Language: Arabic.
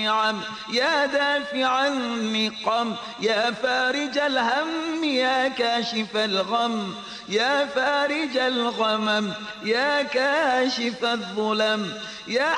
النعم يا دافع النقم يا فارج الهم يا كاشف الغم يا فارج الغمم يا كاشف الظلم يا